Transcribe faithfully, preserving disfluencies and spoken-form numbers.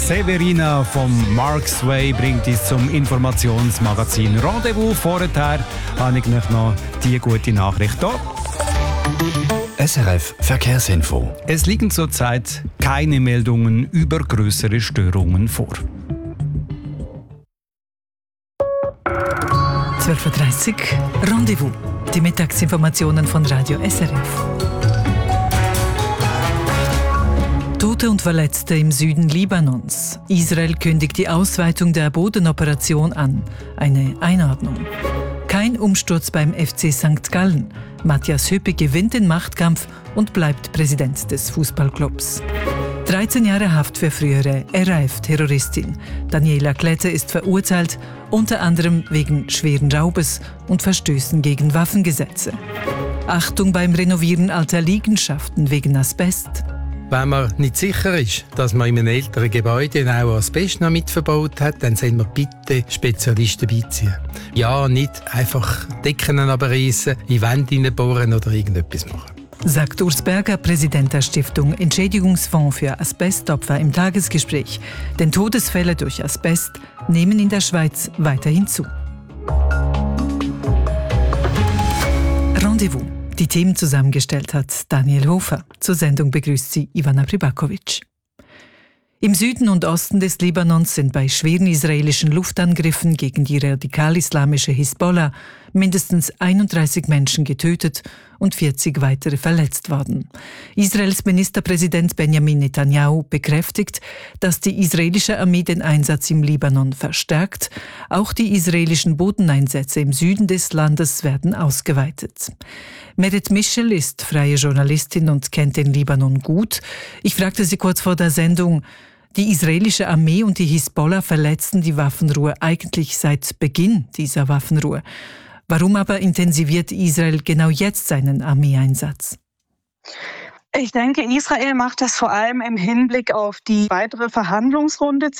Severina vom Mark Sway bringt uns zum Informationsmagazin Rendezvous. Vorher habe ich noch die gute Nachricht hier. S R F Verkehrsinfo. Es liegen zurzeit keine Meldungen über größere Störungen vor. zwölf Uhr dreißig Rendezvous. Die Mittagsinformationen von Radio S R F. Tote und Verletzte im Süden Libanons. Israel kündigt die Ausweitung der Bodenoperation an. Eine Einordnung. Kein Umsturz beim F C Sankt Gallen. Matthias Hüppe gewinnt den Machtkampf und bleibt Präsident des Fußballclubs. dreizehn Jahre Haft für frühere R A F-Terroristin. Daniela Klette ist verurteilt, unter anderem wegen schweren Raubes und Verstößen gegen Waffengesetze. Achtung beim Renovieren alter Liegenschaften wegen Asbest. Wenn man nicht sicher ist, dass man in einem älteren Gebäude auch Asbest noch mit verbaut hat, dann sollen wir bitte Spezialisten beiziehen. Ja, nicht einfach Decken abreißen, in Wände hineinbohren oder irgendetwas machen. Sagt Urs Berger, Präsident der Stiftung Entschädigungsfonds für Asbestopfer im Tagesgespräch. Denn Todesfälle durch Asbest nehmen in der Schweiz weiterhin zu. Rendezvous. Die Themen zusammengestellt hat Daniel Hofer. Zur Sendung begrüßt sie Ivana Pribakovic. Im Süden und Osten des Libanons sind bei schweren israelischen Luftangriffen gegen die radikal-islamische Hisbollah mindestens einunddreißig Menschen getötet und vierzig weitere verletzt worden. Israels Ministerpräsident Benjamin Netanyahu bekräftigt, dass die israelische Armee den Einsatz im Libanon verstärkt. Auch die israelischen Bodeneinsätze im Süden des Landes werden ausgeweitet. Meret Michel ist freie Journalistin und kennt den Libanon gut. Ich fragte sie kurz vor der Sendung: Die israelische Armee und die Hisbollah verletzen die Waffenruhe eigentlich seit Beginn dieser Waffenruhe. Warum aber intensiviert Israel genau jetzt seinen Armeeeinsatz? Ich denke, Israel macht das vor allem im Hinblick auf die weitere Verhandlungsrunde